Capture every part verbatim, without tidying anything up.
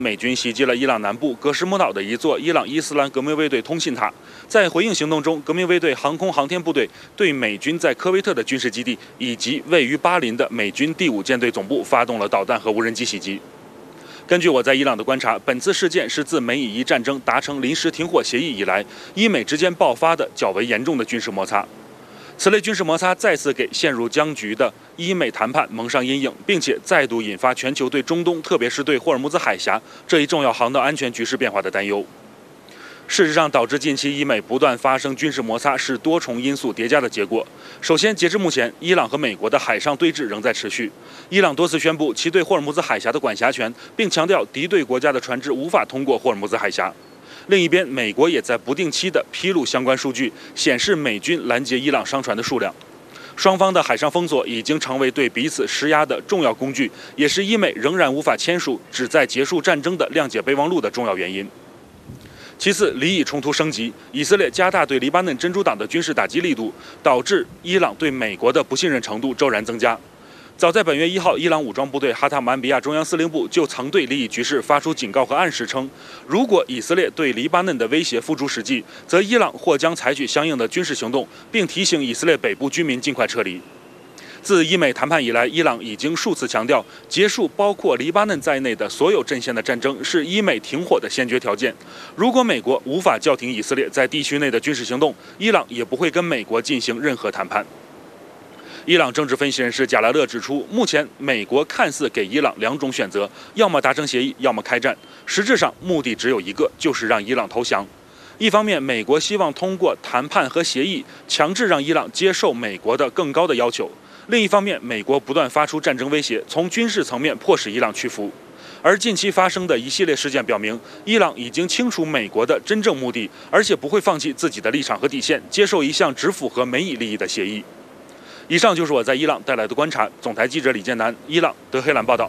美军袭击了伊朗南部格什姆岛的一座伊朗伊斯兰革命卫队通信塔。在回应行动中，革命卫队航空航天部队对美军在科威特的军事基地以及位于巴林的美军第五舰队总部发动了导弹和无人机袭击。根据我在伊朗的观察，本次事件是自美以伊战争达成临时停火协议以来，伊美之间爆发的较为严重的军事摩擦。 此类军事摩擦再次给陷入僵局的伊美谈判蒙上阴影，并且再度引发全球对中东，特别是对霍尔木兹海峡这一重要航道安全局势变化的担忧。事实上，导致近期伊美不断发生军事摩擦是多重因素叠加的结果。首先，截至目前，伊朗和美国的海上对峙仍在持续。伊朗多次宣布其对霍尔木兹海峡的管辖权，并强调敌对国家的船只无法通过霍尔木兹海峡。 另一边，美国也在不定期地披露相关数据，显示美军拦截伊朗商船的数量。双方的海上封锁已经成为对彼此施压的重要工具，也是伊美仍然无法签署旨在结束战争的谅解备忘录的重要原因。其次，黎以冲突升级，以色列加大对黎巴嫩真主党的军事打击力度，导致伊朗对美国的不信任程度骤然增加。 早在本月一号，伊朗武装部队哈塔姆安比亚中央司令部就曾对黎以局势发出警告和暗示，称如果以色列对黎巴嫩的威胁付诸实际，则伊朗或将采取相应的军事行动，并提醒以色列北部居民尽快撤离。自伊美谈判以来，伊朗已经数次强调，结束包括黎巴嫩在内的所有阵线的战争是伊美停火的先决条件。如果美国无法叫停以色列在地区内的军事行动，伊朗也不会跟美国进行任何谈判。 伊朗政治分析人士贾拉勒指出，目前美国看似给伊朗两种选择，要么达成协议，要么开战。实质上，目的只有一个，就是让伊朗投降。一方面，美国希望通过谈判和协议，强制让伊朗接受美国的更高的要求；另一方面，美国不断发出战争威胁，从军事层面迫使伊朗屈服。而近期发生的一系列事件表明，伊朗已经清楚美国的真正目的，而且不会放弃自己的立场和底线，接受一项只符合美以利益的协议。 以上就是我在伊朗带来的观察。总台记者李建南，伊朗德黑兰报道。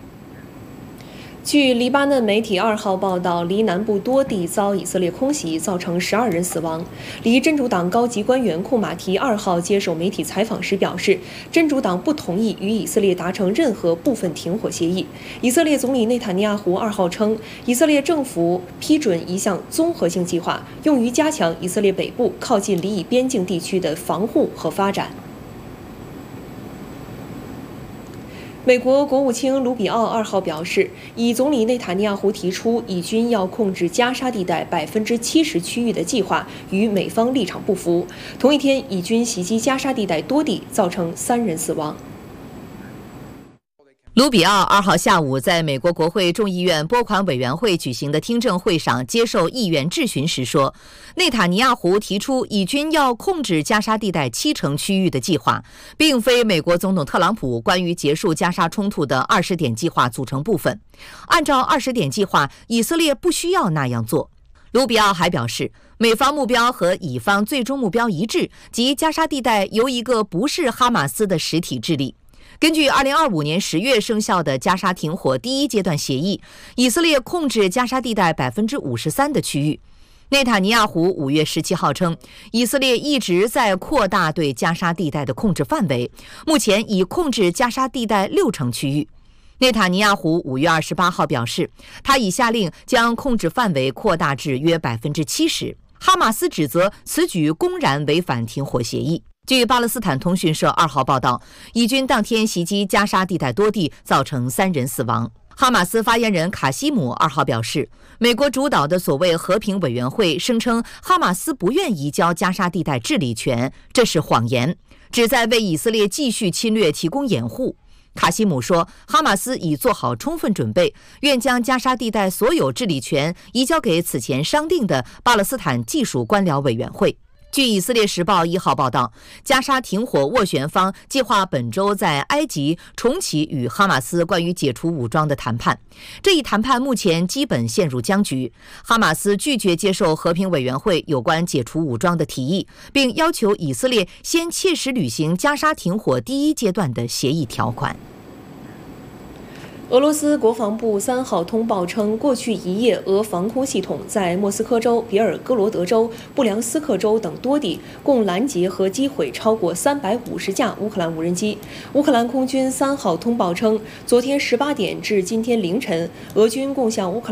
据黎巴嫩媒体二号报道，黎南部多地遭以色列空袭，造成十二人死亡。黎真主党高级官员库马提二号接受媒体采访时表示，真主党不同意与以色列达成任何部分停火协议。以色列总理内塔尼亚胡二号称，以色列政府批准一项综合性计划，用于加强以色列北部靠近黎以边境地区的防护和发展。 美国国务卿卢比奥二号表示，以总理内塔尼亚胡提出以军要控制加沙地带百分之七十区域的计划与美方立场不符。同一天，以军袭击加沙地带多地，造成三人死亡。 卢比奥二号下午在美国国会众议院拨款委员会举行的听证会上接受议员质询时说，内塔尼亚胡提出以军要控制加沙地带七成区域的计划，并非美国总统特朗普关于结束加沙冲突的二十点计划组成部分。按照二十点计划，以色列不需要那样做。卢比奥还表示，美方目标和以方最终目标一致，即加沙地带由一个不是哈马斯的实体治理。 根据二零二五年十月生效的加沙停火第一阶段协议，以色列控制加沙地带百分之五十三的区域。内塔尼亚胡五月十七号称，以色列一直在扩大对加沙地带的控制范围，目前已控制加沙地带六成区域。内塔尼亚胡五月二十八号表示，他已下令将控制范围扩大至约百分之七十。哈马斯指责此举公然违反停火协议。 据巴勒斯坦通讯社二号报道，以军当天袭击加沙地带多地，造成三人死亡。哈马斯发言人卡西姆二号表示，美国主导的所谓和平委员会声称哈马斯不愿移交加沙地带治理权，这是谎言，旨在为以色列继续侵略提供掩护。卡西姆说，哈马斯已做好充分准备，愿将加沙地带所有治理权移交给此前商定的巴勒斯坦技术官僚委员会。 据《以色列时报》一号报道，加沙停火斡旋方计划本周在埃及重启与哈马斯关于解除武装的谈判。这一谈判目前基本陷入僵局。哈马斯拒绝接受和平委员会有关解除武装的提议，并要求以色列先切实履行加沙停火第一阶段的协议条款。 俄罗斯国防部三号通报称，过去一夜，俄防空系统在莫斯科州、别尔哥罗德州、布良斯克州等多地共拦截和击毁超过三百五十架乌克兰无人机。乌克兰空军三号通报称，昨天十八点至今天凌晨，俄军共向乌克兰